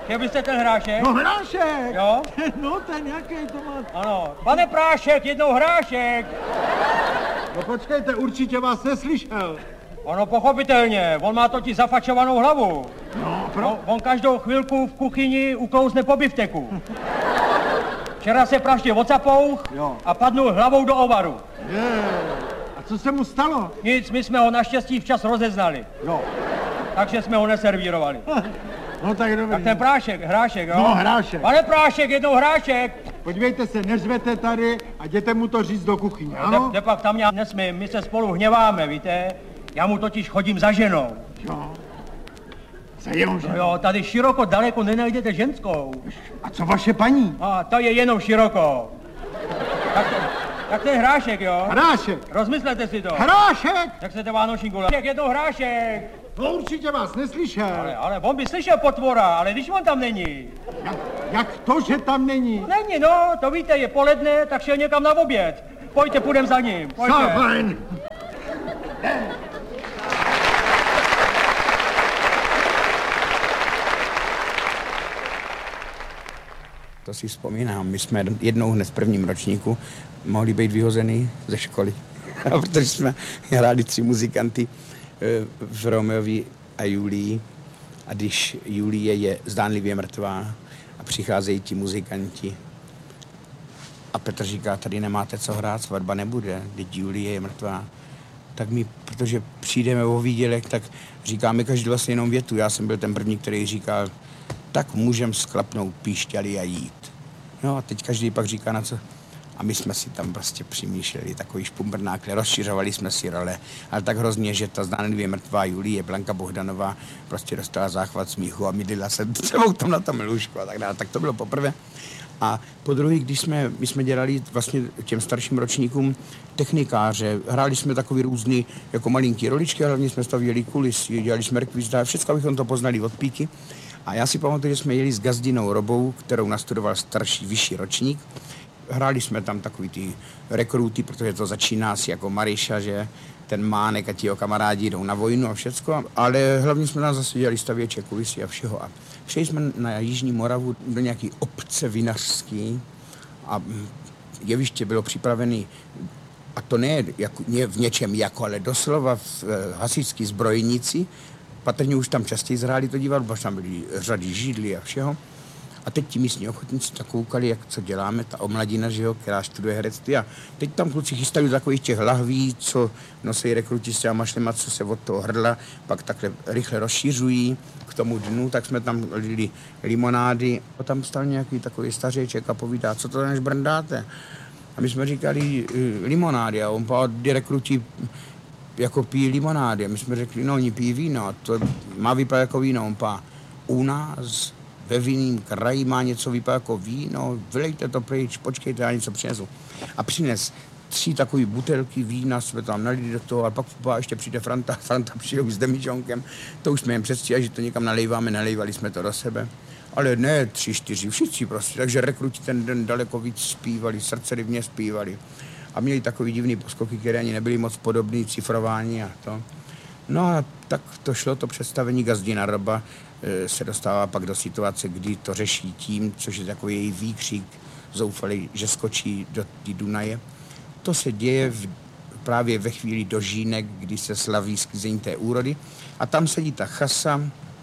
Chtěl byste ten hrášek? No hrášek! Jo? No ten jaký to má? Ano. Pane Prášek, jednou hrášek! No počkejte, určitě vás neslyšel. Ono pochopitelně, on má totiž zafačovanou hlavu. No, On každou chvilku v kuchyni uklouzne po bifteku. Včera se praště odsapouch a padnul hlavou do ovaru. A co se mu stalo? Nic, my jsme ho naštěstí včas rozeznali. Jo. Takže jsme ho neservírovali. No tak dobrý. Tak ten Prášek, hrášek, jo? No, hrášek. Pane Prášek, jednou hrášek! Podívejte se, neřvete tady a jděte mu to říct do kuchyně, ano? Pak tam já nesmím, my se spolu hněváme, víte? Já mu totiž chodím za ženou. Jo. Za jenom ženou? No jo, tady široko daleko nenajdete ženskou. A co vaše paní? A to je jenom široko. Tak ten hrášek, jo? Hrášek. Rozmyslete si to. Hrášek! Jak se to vánoční gula? Jednou hrášek. No určitě vás neslyšel. Ale on by slyšel potvora, ale když on tam není. Jak to, že tam není? Není, no, to víte, je poledne, tak šel někam na oběd. Pojďte, půjdem za ním, pojďte. Fajn. To si vzpomínám, my jsme jednou hned v prvním ročníku mohli být vyhozený ze školy, protože jsme hráli 3 muzikanty v Romeovi a Julii. A když Julie je zdánlivě mrtvá a přicházejí ti muzikanti a Petr říká, tady nemáte co hrát, svatba nebude, teď Julie je mrtvá. Tak my, protože přijdeme o výdělek, tak říkáme každý vlastně jenom větu. Já jsem byl ten první, který říkal, tak můžem sklapnout píšťaly a jít. No a teď každý pak říká na co. A my jsme si tam prostě přimýšleli takový špumbrnákle, rozšiřovali jsme si role, ale tak hrozně, že ta zdánlivě mrtvá Julie, Blanka Bohdanová, prostě dostala záchvat smíchu a mydlila se celou tam na tom lůžku a tak dále. Tak to bylo poprvé. A po druhý, když my jsme dělali vlastně těm starším ročníkům technikáře, hráli jsme takový různý jako malinký roličky, a hlavně jsme stavěli kulisy, dělali jsme rekvizita, všechno abychom to poznali od píky. A já si pamatuju, že jsme jeli s Gazdinou Robou, kterou nastudoval starší, vyšší ročník. Hráli jsme tam takový ty rekruty, protože to začíná asi jako Maryša, že ten Mánek a ti jeho kamarádi jdou na vojnu a všecko. Ale hlavně jsme tam zase dělali stavěče, kulisy a všeho. A přijeli jsme na Jižní Moravu do nějaký obce vinařský a jeviště bylo připravené, a to ne v něčem jako, ale doslova v hasičský zbrojnici. Patrně už tam častěji zhráli to divadlo, protože tam byly řady židly a všeho. A teď ti místní ochotníci tak koukali, jak co děláme, ta omladina, že jo, která studuje herectví. A teď tam kluci chystají takových těch lahví, co nosí rekruti s těma mašlema, co se od toho hrdla, pak takhle rychle rozšířují k tomu dnu, tak jsme tam lili limonády. A tam stal nějaký takový stařeček a povídá, co to než brndáte? A my jsme říkali limonády a on pál, kdy rekruti jako pijí limonády. A my jsme řekli, no oni pijí víno, to má vypadat jako víno, on pá, u nás ve vinným kraji má něco vypadá jako víno, vylejte to pryč, počkejte, já něco přinesu. A přines 3 takové butelky vína, jsme tam nalili do toho, a pak ještě přijde Franta přijde s demižonkem, to už jsme jen předstívali, že to někam nalejvali jsme to do sebe. Ale ne 3, 4, všichni prostě, takže rekruti ten den daleko víc zpívali, srdcerivně zpívali. A měli takový divný poskoky, které ani nebyly moc podobný, cifrování a to. No a tak to šlo, to představení. Gazdina Roba se dostává pak do situace, kdy to řeší tím, což je takový její výkřik zoufalý, že skočí do té Dunaje. To se děje právě ve chvíli dožínek, kdy se slaví sklizení té úrody. A tam sedí ta chasa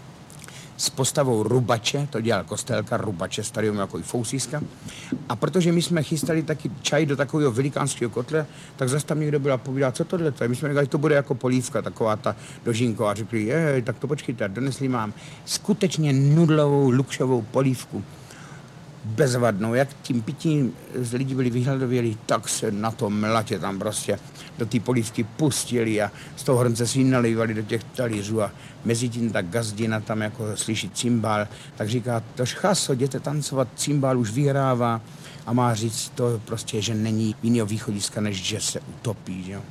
s postavou Rubače, to dělal Kostelka, Rubače, starého jako i Fousíska. A protože my jsme chystali taky čaj do takového velikánského kotle, tak zase tam někdo byl a povídal, co tohle to je. My jsme říkali, že to bude jako polívka, taková ta dožínková. A řekli, tak to počkejte, donesli mám skutečně nudlovou, lukšovou polívku. Bezvadnou, jak tím pitím lidi byli vyhladověli, tak se na to mlatě tam prostě do té polívky pustili a z toho hrnce si nalejvali do těch talířů a mezi tím ta Gazdina tam jako slyší cymbál, tak říká, tož chaso, jděte tancovat, cymbál už vyhrává a má říct to prostě, že není jiného východiska, než že se utopí, jo.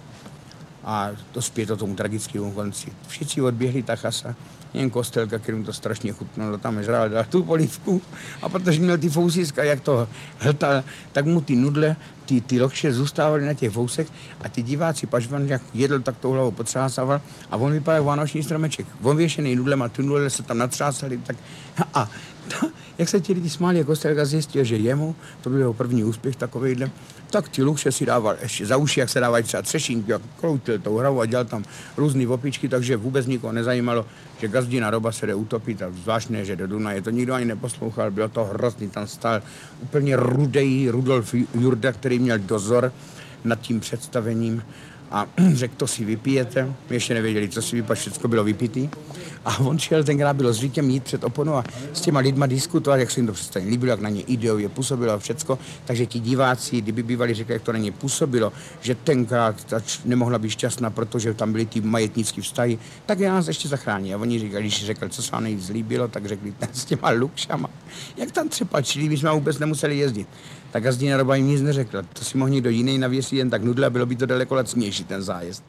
A to zpět o tomu tragickému konci. Všichni odběhli, ta chasa, jen Kostelka, kterým to strašně chutnalo, tam žrál tu polívku a protože měl ty Fousíska, jak to hltal, tak mu ty nudle ty lokše zůstávaly na těch vousech a ty diváci, pač on jak jedl, tak tou hlavou potřásával a on vypadal jak vánoční stromeček. On věšený nudlem a ty nudle se tam natřásali, tak a jak se ti lidi smáli, jako Kostelka zjistil, že jemu, to byl jeho první úspěch takovejhle, tak ty lukše si dával ještě za uši, jak se dávají třeba třešínky, jak kroutil tou hravu a dělal tam různý opičky, takže vůbec nikoho nezajímalo, že Gazdina Roba se jde utopit a zvláštně, že do Dunaje. To nikdo ani neposlouchal, bylo to hrozný, tam stál úplně rudej Rudolf Jurda, který měl dozor nad tím představením a řekl, to si vypijete. My ještě nevěděli, co si vypít, všechno bylo vypitý. A on šel, tenkrát bylo zvykem jít před oponu a s těma lidma diskutovat, jak se jim to představení líbilo, jak na ně ideově působilo a všecko. Takže ti diváci, kdyby bývali řekli, jak to na ně působilo, že tenkrát ta nemohla být šťastná, protože tam byly ty majetnické vztahy, tak je nás ještě zachrání. A oni říkali, když řekl, co se vám nejvíc líbilo, tak řekli s těma lukšama. Jak tam třepačili, my jsme vůbec nemuseli jezdit. Tak Gazdina Roba jim nic neřekla. To si mohl někdo jiný navěsit jen tak nudle a bylo by to daleko lacnější ten zájezd.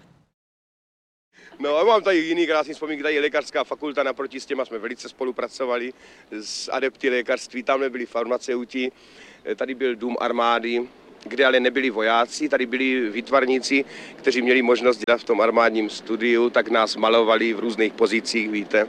No a mám tady jiný krásný vzpomínky, tady je lékařská fakulta, naproti s těma jsme velice spolupracovali s adepty lékařství, tam nebyli farmaceuti, tady byl dům armády, kde ale nebyli vojáci, tady byli výtvarníci, kteří měli možnost dělat v tom armádním studiu, tak nás malovali v různých pozicích, víte,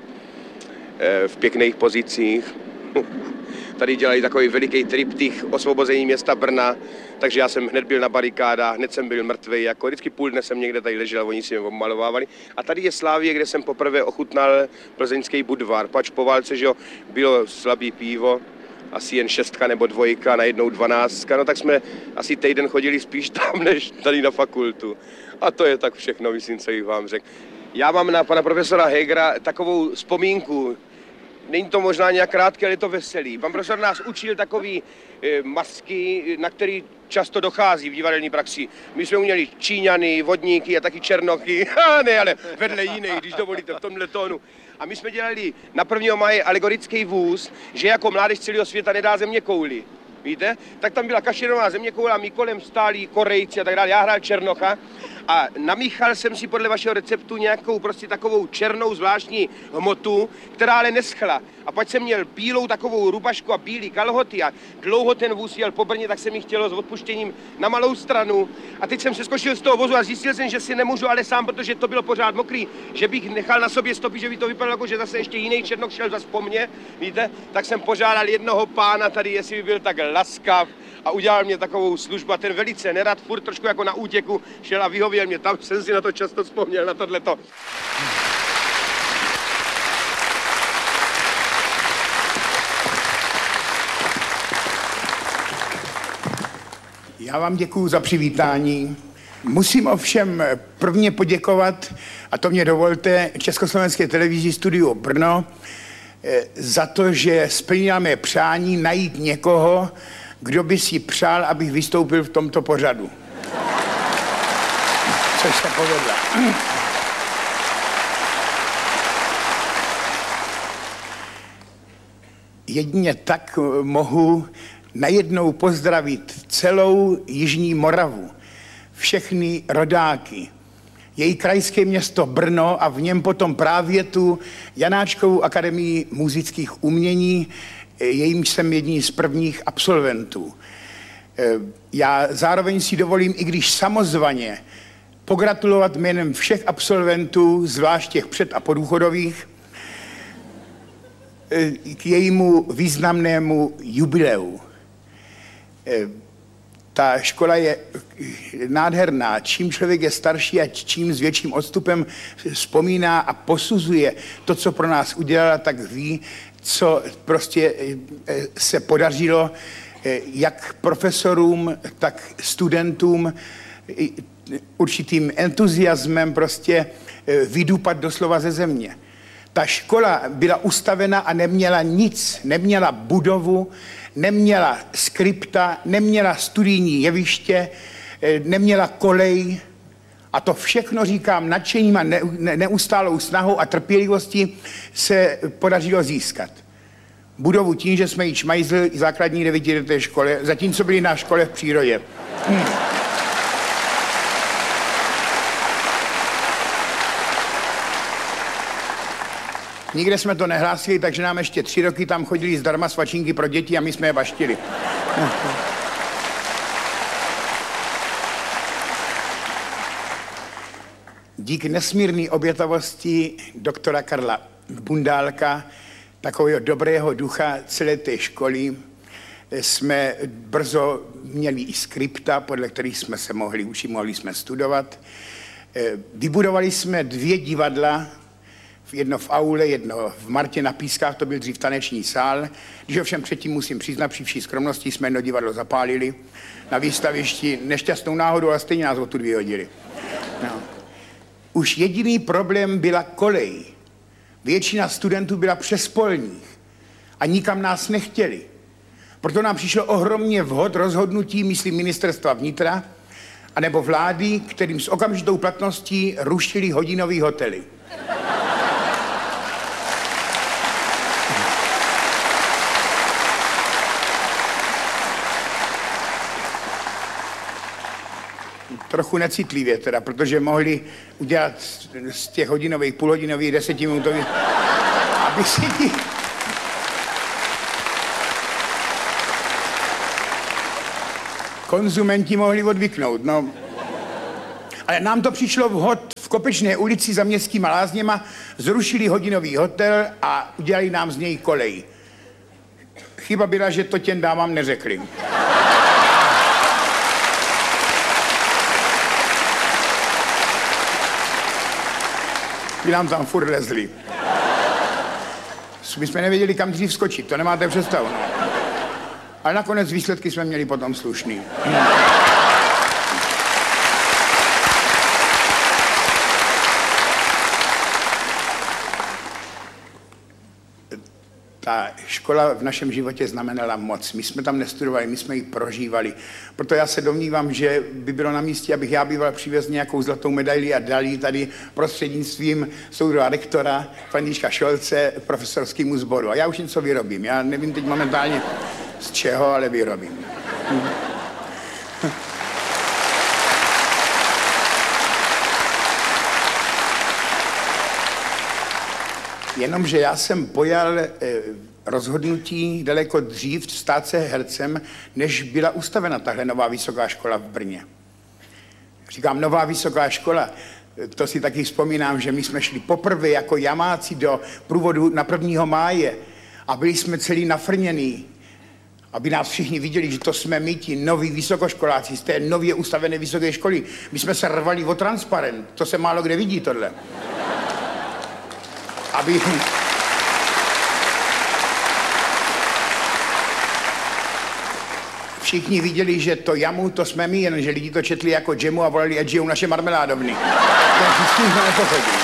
v pěkných pozicích. Tady dělali takový veliký triptych osvobození města Brna, takže já jsem hned byl na barikádách, hned jsem byl mrtvej, jako vždycky půl dne jsem někde tady ležel, oni si mě obmalovávali. A tady je Slávie, kde jsem poprvé ochutnal plzeňský Budvar, pač po válce, že bylo slabý pivo, asi jen 6 nebo 2, najednou 12, no tak jsme asi týden chodili spíš tam, než tady na fakultu. A to je tak všechno, myslím, co jich vám řekl. Já mám na pana profesora Hegera takovou vzpomínku. Není to možná nějak krátké, ale je to veselý. Pan profesor nás učil takový masky, na který často dochází v divadelní praxi. My jsme uměli Číňany, vodníky a taky černochy. Ne, ale vedle jiných, když dovolíte, v tomhle tónu. A my jsme dělali na 1. máje alegorický vůz, že jako mládež celého světa nedá země kouli. Víte? Tak tam byla kašerová zeměkoule a my kolem stáli Korejci a tak dále. Já hrál Černocha a namíchal jsem si podle vašeho receptu nějakou prostě takovou černou zvláštní hmotu, která ale neschla. A pak jsem měl bílou takovou rubašku a bílý kalhoty a dlouho ten vůz jel po Brně, tak se mi chtělo s odpuštěním na malou stranu. A teď jsem se skočil z toho vozu a zjistil jsem, že si nemůžu ale sám, protože to bylo pořád mokrý, že bych nechal na sobě stopy, že by to vypadalo jako, že zase ještě jiný černok šel zase po mně, víte? Tak jsem požádal jednoho pána tady, jestli by byl tak laskav a udělal mě takovou službu a ten velice nerad, furt trošku jako na útěku šel a vyhověl mě. Tam jsem si na to často vzpomněl, na tohleto. Já vám děkuju za přivítání. Musím ovšem prvně poděkovat, a to mě dovolte, Československé televizi Studio Brno, za to, že splnila mé přání najít někoho, kdo by si přál, abych vystoupil v tomto pořadu. Což se povedla. Jedině tak mohu najednou pozdravit celou Jižní Moravu, všechny rodáky, její krajské město Brno a v něm potom právě tu Janáčkovou akademii múzických umění, jejímž jsem jedním z prvních absolventů. Já zároveň si dovolím, i když samozvaně, pogratulovat jménem všech absolventů, zvlášť těch před- a podůchodových, k jejímu významnému jubileu. Ta škola je nádherná. Čím člověk je starší a čím s větším odstupem vzpomíná a posuzuje to, co pro nás udělala, tak ví, co prostě se podařilo jak profesorům, tak studentům určitým entuziasmem prostě vydupat doslova ze země. Ta škola byla ustavena a neměla nic, neměla budovu, neměla skripta, neměla studijní jeviště, neměla kolej. A to všechno, říkám, nadšením a neustálou snahou a trpělivostí se podařilo získat. Budovu tím, že jsme ji šmajzli základní 9leté škole, zatímco byli na škole v přírodě. Nikde jsme to nehlásili, takže nám ještě 3 roky tam chodili zdarma svačinky pro děti a my jsme je baštili. díky nesmírné obětavosti doktora Karla Bundálka, takového dobrého ducha celé té školy, jsme brzo měli i skripta, podle kterých jsme se mohli učit, mohli jsme studovat. Vybudovali jsme 2 divadla, jedno v aule, jedno v Martě na Pískách, to byl dřív taneční sál. Když ovšem předtím musím přiznat, při vší skromnosti jsme jedno divadlo zapálili na výstavišti, nešťastnou náhodou, ale stejně nás odtud vyhodili. No. Už jediný problém byla kolej. Většina studentů byla přespolních a nikam nás nechtěli. Proto nám přišlo ohromně vhod rozhodnutí, myslím, ministerstva vnitra, anebo vlády, kterým s okamžitou platností rušili hodinové hotely. Trochu necitlivě teda, protože mohli udělat z těch hodinových, půlhodinových, 10minutových, aby si ti... konzumenti mohli odvyknout, no. Ale nám to přišlo vhod v Kopečné ulici za Městskýma lázněma, zrušili hodinový hotel a udělali nám z něj kolej. Chyba byla, že to těm dámám neřekli. By nám tam furt lezli. My jsme nevěděli, kam dřív skočit, to nemáte představu, no. Ale nakonec výsledky jsme měli potom slušný. Ta škola v našem životě znamenala moc. My jsme tam nestudovali, my jsme ji prožívali. Proto já se domnívám, že by bylo na místě, abych já býval přivez nějakou zlatou medaili a dal ji tady prostřednictvím soudruha rektora Františka Šolce profesorskému sboru. A já už něco vyrobím. Já nevím teď momentálně z čeho, ale vyrobím. Jenomže já jsem pojal rozhodnutí daleko dřív stát se hercem, než byla ustavena tahle nová vysoká škola v Brně. Říkám nová vysoká škola, to si taky vzpomínám, že my jsme šli poprvé jako jamáci do průvodu na 1. máje a byli jsme celý nafrněný, aby nás všichni viděli, že to jsme my, ti noví vysokoškoláci z té nově ustavené vysoké školy. My jsme se rvali o transparent, to se málo kde vidí tohle. Aby... Všichni viděli, že to jamu, to jsme my, jenže lidi to četli jako džemu a volali, ať žijou naše marmeládovny. Takže s tím jsme nepochodili.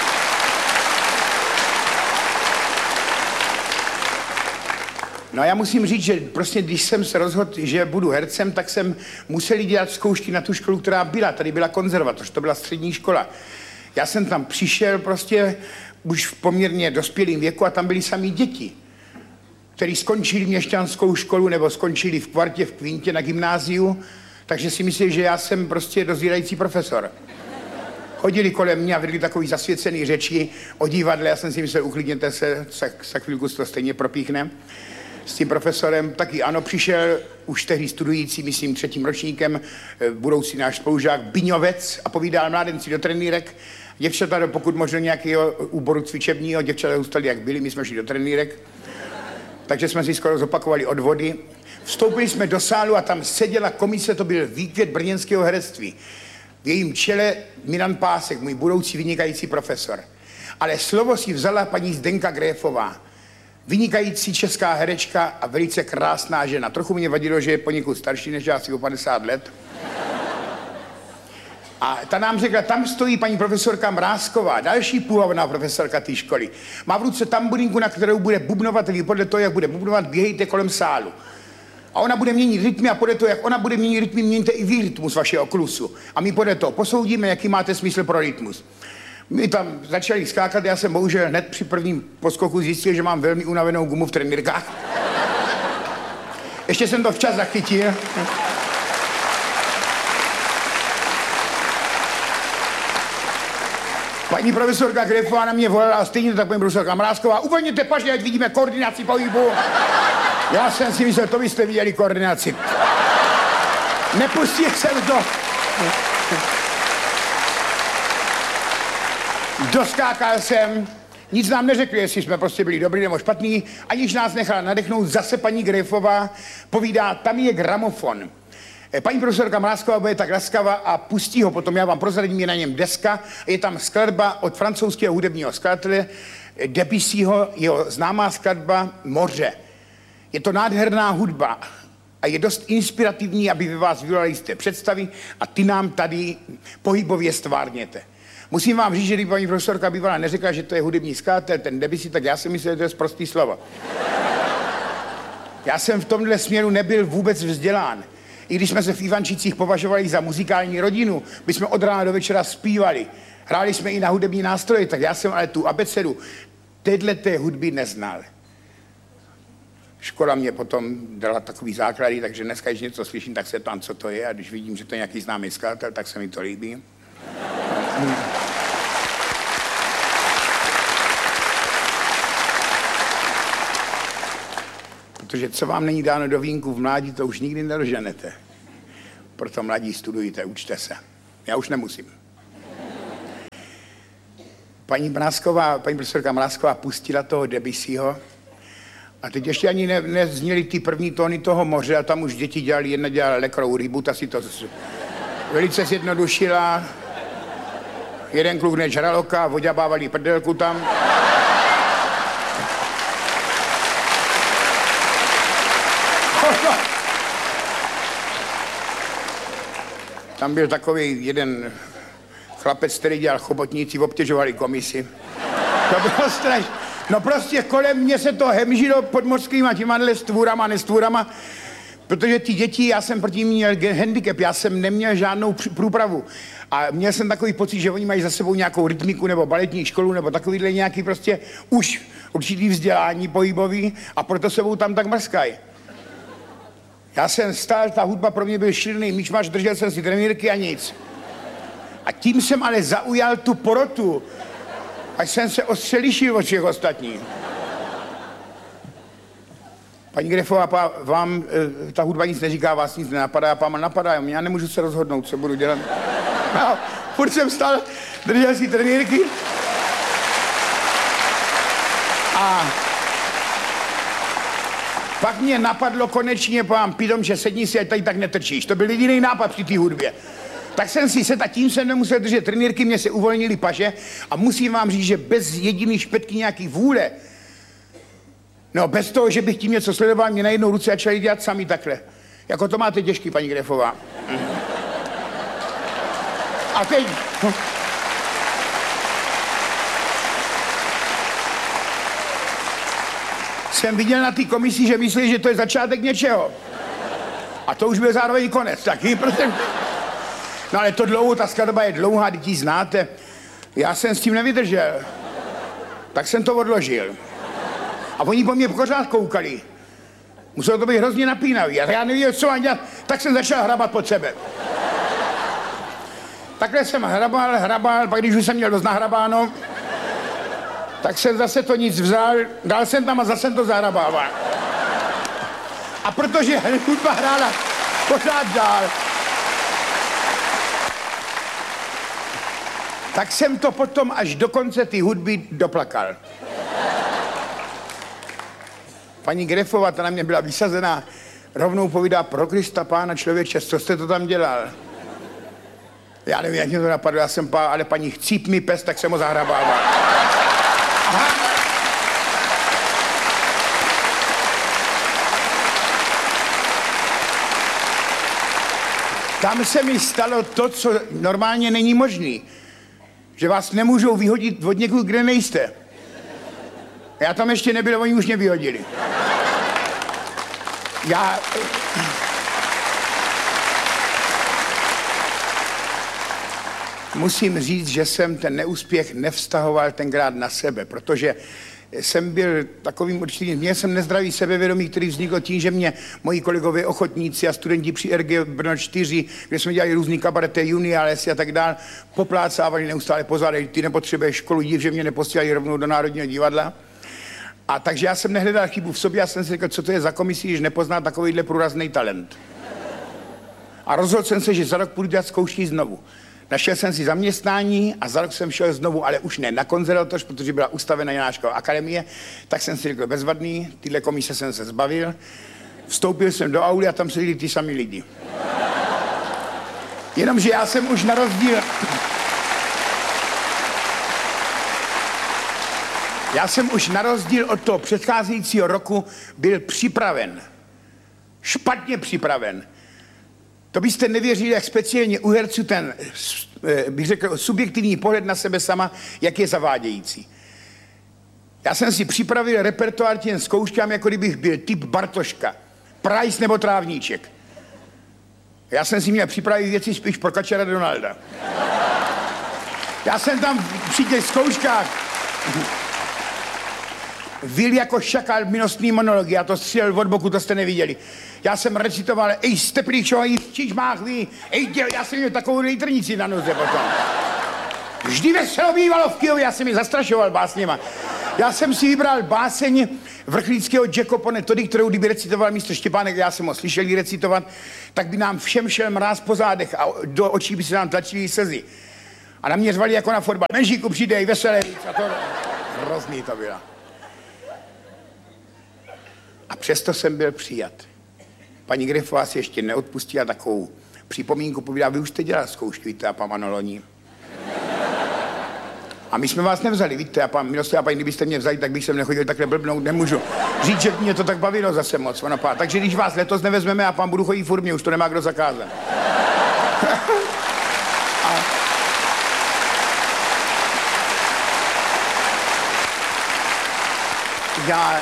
No a já musím říct, že prostě když jsem se rozhodl, že budu hercem, tak jsem musel dělat zkoušky na tu školu, která byla. Tady byla konzervatoř, to byla střední škola. Já jsem tam přišel prostě už v poměrně dospělém věku a tam byli samý děti, kteří skončili měšťanskou školu nebo skončili v kvartě, v kvintě na gymnáziu, takže si mysleli, že já jsem prostě dozvírající profesor. Chodili kolem mě a vedli takový zasvěcený řeči o divadle, já jsem si myslel, uklidněte se, za chvilku se to stejně propíchne. S tím profesorem taky ano, přišel už tehdy studující, myslím, 3. ročníkem, budoucí náš spolužák Biňovec a povídal mládenci do trenýrek. Děvčata do pokud možno nějakého úboru cvičebního, děvčata zůstali jak byli, my jsme šli do trenýrek. Takže jsme si skoro zopakovali odvody. Vstoupili jsme do sálu a tam seděla komise, to byl výkvět brněnského herectví. V jejím čele Milan Pásek, můj budoucí vynikající profesor. Ale slovo si vzala paní Zdenka Gréfová. Vynikající česká herečka a velice krásná žena. Trochu mě vadilo, že je poněkud starší než já, asi o 50 let. A ta nám řekla, tam stojí paní profesorka Mrázková, další půvabná profesorka té školy. Má v ruce tambulinku, na kterou bude bubnovat, vy podle toho, jak bude bubnovat, běhejte kolem sálu. A ona bude měnit rytmy a podle toho, jak ona bude měnit rytmy, měníte i vy rytmus vašeho klusu. A my podle toho posoudíme, jaký máte smysl pro rytmus. My tam začali skákat, já jsem bohužel hned při prvním poskoku zjistil, že mám velmi unavenou gumu v trenýrkách. Ještě jsem to včas zachytil. Paní profesorka Grefová na mě volala a stejně tak paní profesorka Mrázková. Uvolněte pažně, ať vidíme koordinaci pohybu. Já jsem si myslel, to byste viděli koordinaci. Nepustil jsem to. Doskákal jsem, nic nám neřekli, jestli jsme prostě byli dobrý nebo špatný, aniž nás nechala nadechnout, zase paní Grefová povídá, tam je gramofon. Paní profesorka Mrázková bude tak laskavá a pustí ho, potom já vám prozradím, je na něm deska, je tam skladba od francouzského hudebního skladatele Debussyho, jeho známá skladba Moře. Je to nádherná hudba a je dost inspirativní, aby ve vás vyvolali jisté představy a ty nám tady pohybově stvárněte. Musím vám říct, že když paní profesorka bývala neřekla, že to je hudební skladatel, ten Debussy, tak já jsem myslel, že to je prostý slovo. Já jsem v tomhle směru nebyl vůbec vzdělán. I když jsme se v Ivančicích považovali za muzikální rodinu, my jsme od rána do večera zpívali. Hráli jsme i na hudební nástroje, tak já jsem ale tu abecedu téhleté hudby neznal. Škola mě potom dala takový základy, takže dneska, když něco slyším, tak se tam, co to je, a když vidím, že to je nějaký známý skladatel, tak se mi to líbí. Protože co vám není dáno do vínku v mládí, to už nikdy nedoženete. Proto mladí studujte, učte se. Já už nemusím. Paní profesorka Mrázková pustila toho Debussyho a teď ještě ani nezněly ty první tóny toho Moře a tam už děti dělali, jedna dělala lekrou rybu, ta si to velice zjednodušila. Jeden kluk než žraloka, voďabávali prdelku tam. Tam byl takový jeden chlapec, který dělal chobotníci, obtěžovali komisi. To bylo strašné. No prostě kolem mě se to hemžilo pod mořskýma těma stvůrama, nestvůrama, protože ty děti, já jsem proti ním měl handicap, já jsem neměl žádnou průpravu. A měl jsem takový pocit, že oni mají za sebou nějakou rytmiku nebo baletní školu nebo takovýhle nějaký prostě už určitý vzdělání pohybový a proto sebou tam tak mrskají. Já jsem stál, ta hudba pro mě byl šílený myšmaš, držel jsem si trenýrky a nic. A tím jsem ale zaujal tu porotu, až jsem se ostřelišil od všech ostatních. Paní Grefová, vám ta hudba nic neříká, vás nic nenapadá, a napadá, já nemůžu se rozhodnout, co budu dělat. No, furt jsem stál, držel si trenýrky. A pak mě napadlo konečně, povám, pidomče, sedni si, ať tady tak netrčíš. To byl jediný nápad při té hudbě. Tak jsem si sedl a tím jsem nemusel držet trenýrky, mě se uvolnili paže a musím vám říct, že bez jediný špetky nějaký vůle, no bez toho, že bych tím něco sledoval, mě na jednou ruce začali dělat sami takhle. Jako to máte těžký, paní Grefová. A teď... Jsem viděl na té komisi, že myslí, že to je začátek něčeho. A to už byl zároveň konec, taky, protože... No ale to dlouho, ta skladba je dlouhá, teď ji znáte. Já jsem s tím nevydržel. Tak jsem to odložil. A oni po mě pořád koukali. Muselo to být hrozně napínavý. A já nevěděl, co mám dělat, tak jsem začal hrabat pod sebe. Takhle jsem hrabal, pak když už jsem měl dost nahrabáno, tak jsem zase to nic vzal, dal jsem tam a zase jsem to zahrabával. A protože hudba hrála pořád dál, tak jsem to potom až do konce ty hudby doplakal. Paní Grefová, ta na mě byla vysazená, rovnou povídá, pro Krista Pána člověče, co jste to tam dělal? Já nevím, jak mě to napadlo, já jsem ale paní chcíp mi pes, tak jsem ho zahrabával. Tam se mi stalo to, co normálně není možný. Že vás nemůžou vyhodit od někud, kde nejste. Já tam ještě nebyl, oni už mě vyhodili. Já... Musím říct, že jsem ten neúspěch nevztahoval tenkrát na sebe, protože jsem byl takovým určitým, měl jsem nezdravý sebevědomí, který vznikl tím, že mě moji kolegové ochotníci a studenti při RG Brno 4, kde jsme dělali různý kabarety, juniálesy a tak dál, poplácávali neustále pozadej, ty nepotřebuješ školu, div, že mě neposílali rovnou do Národního divadla. A takže já jsem nehledal chybu v sobě, já jsem si řekl, co to je za komisi, když nepozná takovýhle průrazný talent. A rozhodl jsem se, že za rok půjdu dělat zkoušky znovu. Našel jsem si zaměstnání a za rok jsem šel znovu, ale už ne na konzervatoř, protože byla ustavena Janáčkova akademie, tak jsem si řekl bezvadný, tyhle komise jsem se zbavil. Vstoupil jsem do auly a tam seděli ty samý lidi. Jenomže já jsem už na rozdíl od toho předcházejícího roku byl připraven. Špatně připraven. To byste nevěřili, jak speciálně u herců ten, bych řekl, subjektivní pohled na sebe sama, jak je zavádějící. Já jsem si připravil repertoár těm zkouškám, jako kdybych byl typ Bartoška, Price nebo Trávníček. Já jsem si měl připravit věci spíš pro Kačera Donalda. Já jsem tam při těch zkouškách vil jako šakal milostný monology, já to střílel od boku, to jste neviděli. Já jsem recitoval, ej Steplíčo, ej Čižmáchví, ej děl, já jsem měl takovou lejtrnici na noze potom. Vždy veselo bývalo v Kyjově, já jsem ji zastrašoval básněma. Já jsem si vybral báseň vrchlíckého Jacopo Netody, kterou kdyby recitoval mistr Štěpánek, já jsem ho slyšel jí recitovat, tak by nám všem šel mráz po zádech a do očí by se nám tlačily slzy. A na mě řvali jako na fotbal. Menšíku, přidej, veselé víc. A to hrozný to bylo. A přesto jsem byl přijat. Paní Grefová si ještě neodpustila takovou připomínku, povídá, vy už jste dělal zkoušky, víte, a pan Manoloní. A my jsme vás nevzali, víte, a pan Miloslav, paní, kdybyste mě vzali, tak bych sem nechodil takhle blbnout, nemůžu. Říct, že mě to tak bavilo zase moc, ona pá. Takže když vás letos nevezmeme a pan budu chodit furt, mě už to nemá kdo zakázat. Já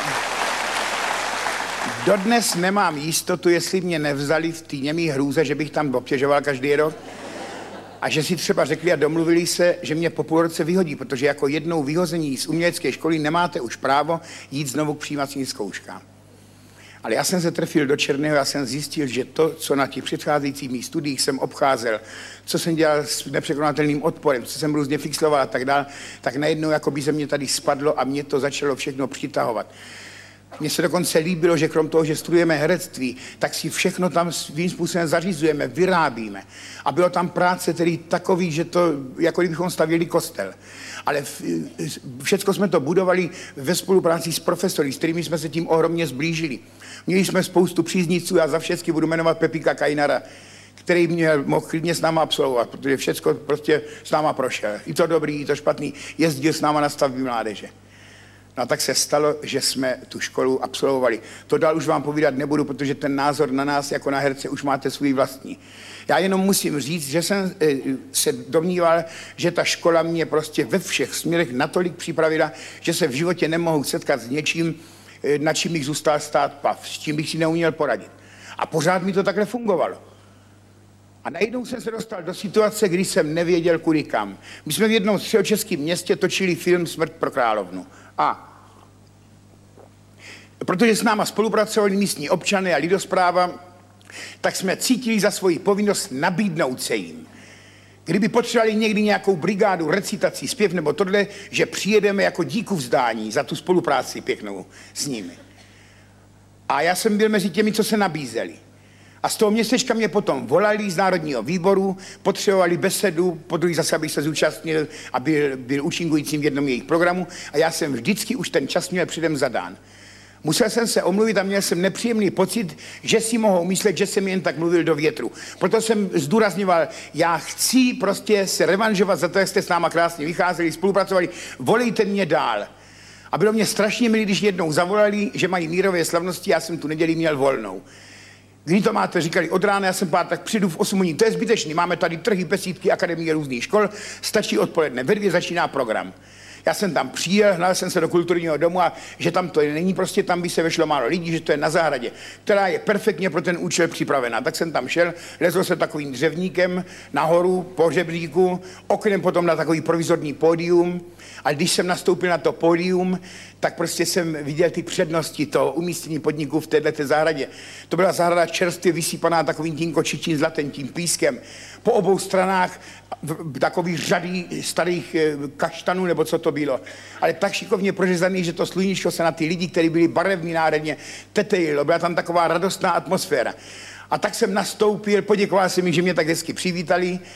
dodnes nemám jistotu, jestli mě nevzali v té němý hrůze, že bych tam obtěžoval každý rok a že si třeba řekli a domluvili se, že mě po půl roce vyhodí, protože jako jednou vyhození z umělecké školy nemáte už právo jít znovu k přijímacím zkouškám. Ale já jsem se trefil do černého, já jsem zjistil, že to, co na těch předcházejících mých studiích jsem obcházel, co jsem dělal s nepřekonatelným odporem, co jsem různě fixloval a tak dále, tak najednou jako by se mě tady spadlo a mě to začalo všechno přitahovat. Mně se dokonce líbilo, že krom toho, že studujeme herectví, tak si všechno tam svým způsobem zařizujeme, vyrábíme. A bylo tam práce tedy takový, že to, jako kdybychom stavěli kostel. Ale všecko jsme to budovali ve spolupráci s profesory, s kterými jsme se tím ohromně zblížili. Měli jsme spoustu příznivců, já za všechny budu jmenovat Pepíka Kajnara, který mohl klidně s náma absolvovat, protože všecko prostě s náma prošel. I to dobrý, i to špatný, jezdil s náma na stavby mládeže. No a tak se stalo, že jsme tu školu absolvovali. To dál už vám povídat nebudu, protože ten názor na nás jako na herce už máte svůj vlastní. Já jenom musím říct, že jsem se domníval, že ta škola mě prostě ve všech směrech natolik připravila, že se v životě nemohu setkat s něčím, na čím bych zůstal stát pav, s čím bych si neuměl poradit. A pořád mi to takhle fungovalo. A najednou jsem se dostal do situace, kdy jsem nevěděl kudy kam. My jsme v jednom středočeském městě točili film Smrt pro královnu. A protože s náma spolupracovali místní občané a lidospráva, tak jsme cítili za svoji povinnost nabídnout se jim. Kdyby potřebovali někdy nějakou brigádu, recitací, zpěv nebo tohle, že přijedeme jako díku vzdání za tu spolupráci pěknou s nimi. A já jsem byl mezi těmi, co se nabízeli. A z toho městečka mě potom volali z Národního výboru, potřebovali besedu, podruhý zase, abych se zúčastnil a byl účinkujícím v jednom jejich programu a já jsem vždycky už ten čas měl předem zadán. Musel jsem se omluvit a měl jsem nepříjemný pocit, že si mohou myslet, že jsem jen tak mluvil do větru. Proto jsem zdůrazňoval, já chci prostě se revanžovat za to, jak jste s náma krásně vycházeli, spolupracovali, volejte mě dál. A bylo mě strašně milé, když jednou zavolali, že mají mírové slavnosti, já jsem tu neděli měl volnou. Kdy to máte, říkali od rána, já jsem pár, tak přijdu v 8 hodin, to je zbytečný, máme tady trhy, besídky, akademie různých škol, stačí odpoledne, ve 2 začíná program. Já jsem tam přijel, hnal jsem se do kulturního domu a že tam to není prostě, tam by se vešlo málo lidí, že to je na zahradě, která je perfektně pro ten účel připravená. Tak jsem tam šel, lezl se takovým dřevníkem nahoru po žebříku, oknem potom na takový provizorní pódium. A když jsem nastoupil na to pódium, tak prostě jsem viděl ty přednosti toho umístění podniku v této zahradě. To byla zahrada čerstvě vysypaná takovým tím kočičím zlatem, tím pískem. Po obou stranách takový řady starých kaštanů, nebo co to bylo. Ale tak šikovně prořezaný, že to sluníčko se na ty lidi, kteří byli barevní národně, tetejilo. Byla tam taková radostná atmosféra. A tak jsem nastoupil, poděkoval jsem jim, že mě tak hezky přivítali.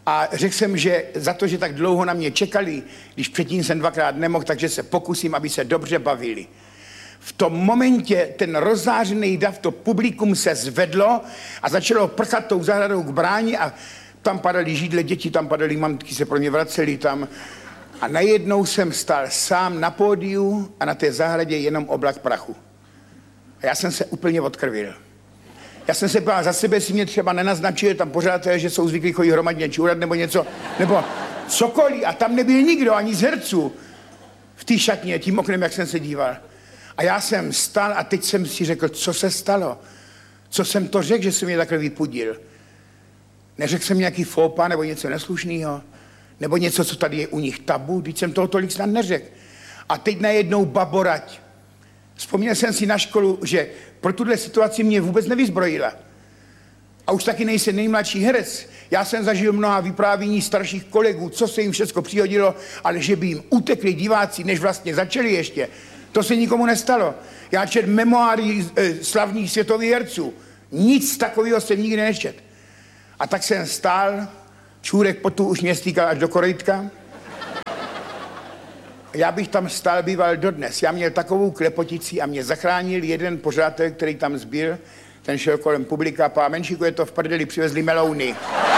A řekl jsem, že za to, že tak dlouho na mě čekali, když předtím jsem 2krát nemohl, takže se pokusím, aby se dobře bavili. V tom momentě ten rozzářený dav, to publikum se zvedlo a začalo prchat tou zahradou k bráně a tam padaly židle, děti tam padaly, mamky se pro mě vracely tam. A najednou jsem stál sám na pódiu a na té zahradě jenom oblak prachu. A já jsem se úplně odkrvil. Já jsem se ptal za sebe, si mě třeba nenaznačil tam pořád, že jsou zvyklí chodit hromadně čurat nebo něco, nebo cokoliv. A tam nebyl nikdo, ani z herců v té šatně, tím oknem, jak jsem se díval. A já jsem stál a teď jsem si řekl, co se stalo? Co jsem to řekl, že jsem mě takhle vypudil? Neřekl jsem nějaký fópa nebo něco neslušného? Nebo něco, co tady je u nich tabu? Teď jsem toho tolik snad neřekl. A teď najednou baborať. Vzpomněl jsem si na školu, že pro tuhle situaci mě vůbec nevyzbrojila. A už taky nejsem nejmladší herec. Já jsem zažil mnoha vyprávění starších kolegů, co se jim všechno přihodilo, ale že by jim utekli diváci, než vlastně začali ještě. To se nikomu nestalo. Já četl memoáry slavných světových herců. Nic takového jsem nikdy nečetl. A tak jsem stál, čůrek potu už mě stýkal až do korejtka. Já bych tam stál býval dodnes. Já měl takovou klepotici a mě zachránil jeden pořadatel, který tam zbyl. Ten šel kolem publika, pá Menšíku, je to v prdeli, přivezli melouny.